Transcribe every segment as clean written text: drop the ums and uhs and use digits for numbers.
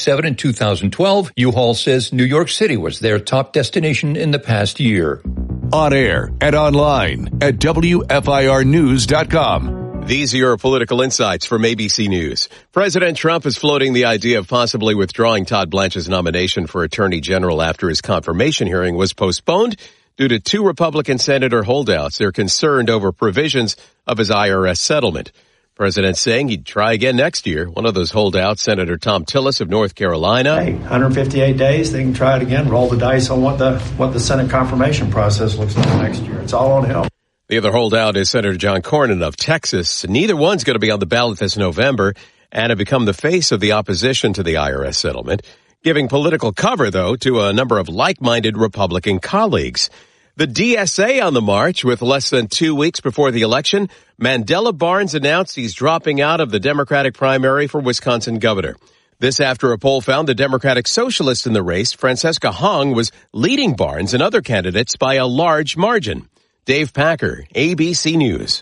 2007 and 2012, U-Haul says New York City was their top destination in the past year. On air and online at WFIRnews.com. These are your political insights from ABC News. President Trump is floating the idea of possibly withdrawing Todd Blanche's nomination for Attorney General after his confirmation hearing was postponed due to 2 Republican senator holdouts. They're concerned over provisions of his IRS settlement. President saying he'd try again next year. One of those holdouts, Senator Tom Tillis of North Carolina. Hey, 158 days, they can try it again, roll the dice on what the Senate confirmation process looks like next year. It's all on him. The other holdout is Senator John Cornyn of Texas. Neither one's going to be on the ballot this November and have become the face of the opposition to the IRS settlement, giving political cover, though, to a number of like-minded Republican colleagues. The DSA on the march with less than 2 weeks before the election. Mandela Barnes announced he's dropping out of the Democratic primary for Wisconsin governor. This after a poll found the Democratic socialist in the race, Francesca Hong, was leading Barnes and other candidates by a large margin. Dave Packer, ABC News.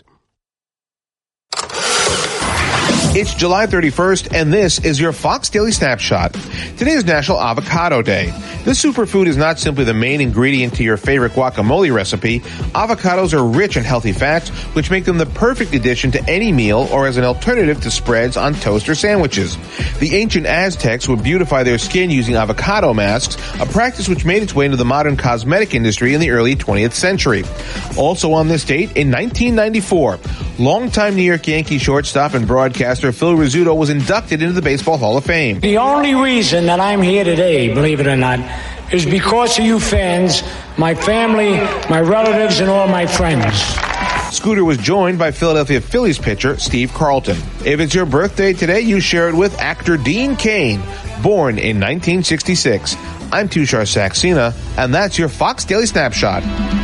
It's July 31st, and this is your Fox Daily Snapshot. Today is National Avocado Day. This superfood is not simply the main ingredient to your favorite guacamole recipe. Avocados are rich in healthy fats, which make them the perfect addition to any meal or as an alternative to spreads on toast or sandwiches. The ancient Aztecs would beautify their skin using avocado masks, a practice which made its way into the modern cosmetic industry in the early 20th century. Also on this date, in 1994, longtime New York Yankee shortstop and broadcaster Phil Rizzuto was inducted into the Baseball Hall of Fame. The only reason that I'm here today, believe it or not, is because of you fans, my family, my relatives, and all my friends. Scooter was joined by Philadelphia Phillies pitcher Steve Carlton. If it's your birthday today, you share it with actor Dean Cain, born in 1966. I'm Tushar Saxena, and that's your Fox Daily Snapshot.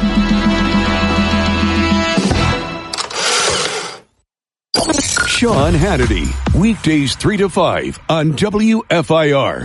Sean Hannity, weekdays 3 to 5 on WFIR.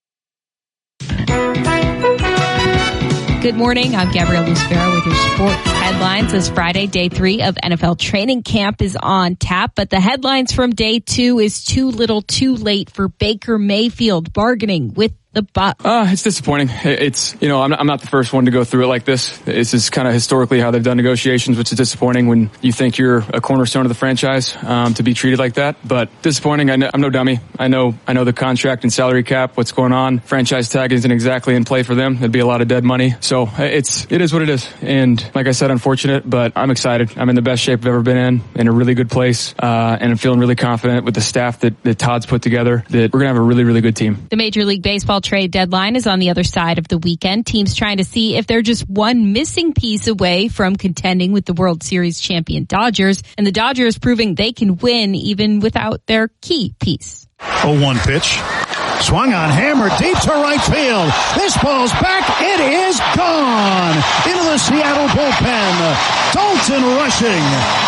Good morning. I'm Gabrielle Lucifero with your sports headlines. This Friday, day 3 of NFL training camp is on tap, but the headlines from day 2 is too little too late for Baker Mayfield bargaining with the Bucs. It's disappointing. It's, I'm not the first one to go through it like this. This is kind of historically how they've done negotiations, which is disappointing when you think you're a cornerstone of the franchise, to be treated like that. But disappointing. I'm no dummy. I know the contract and salary cap, what's going on. Franchise tag isn't exactly in play for them. There'd be a lot of dead money. So it is what it is. And like I said, unfortunate, but I'm excited. I'm in the best shape I've ever been in a really good place. And I'm feeling really confident with the staff that Todd's put together that we're going to have a really, really good team. The Major League Baseball trade deadline is on the other side of the weekend. Teams trying to see if they're just one missing piece away from contending with the World Series champion Dodgers, and the Dodgers proving they can win even without their key piece. 0-1 pitch. Swung on, hammer deep to right field. This ball's back. It is gone into the Seattle bullpen. Dalton rushing.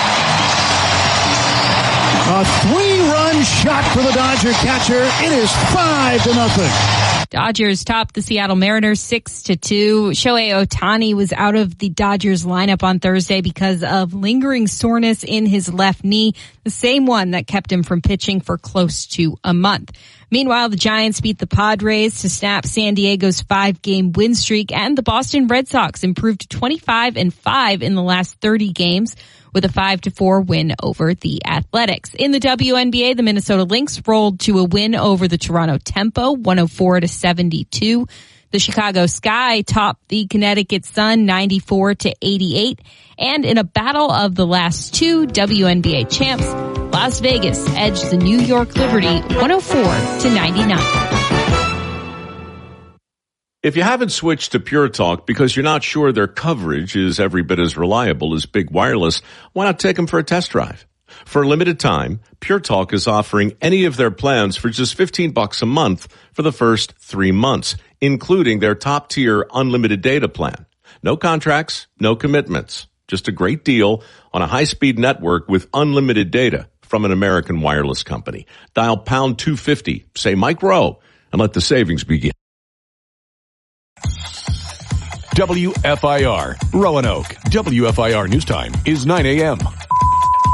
A 3-run shot for the Dodger catcher. It is 5-0. Dodgers topped the Seattle Mariners 6-2. Shohei Ohtani was out of the Dodgers lineup on Thursday because of lingering soreness in his left knee, the same one that kept him from pitching for close to a month. Meanwhile, the Giants beat the Padres to snap San Diego's 5-game win streak, and the Boston Red Sox improved to 25-5 in the last 30 games with a 5-4 win over the Athletics. In the WNBA, the Minnesota Lynx rolled to a win over the Toronto Tempo, 104-72. The Chicago Sky topped the Connecticut Sun, 94-88. And in a battle of the last 2 WNBA champs, Las Vegas edged the New York Liberty, 104-99. If you haven't switched to Pure Talk because you're not sure their coverage is every bit as reliable as Big Wireless, why not take them for a test drive? For a limited time, Pure Talk is offering any of their plans for just $15 a month for the first 3 months, including their top-tier unlimited data plan. No contracts, no commitments. Just a great deal on a high-speed network with unlimited data from an American wireless company. Dial pound 250, say Mike Rowe, and let the savings begin. WFIR, Roanoke. WFIR News Time is 9 a.m.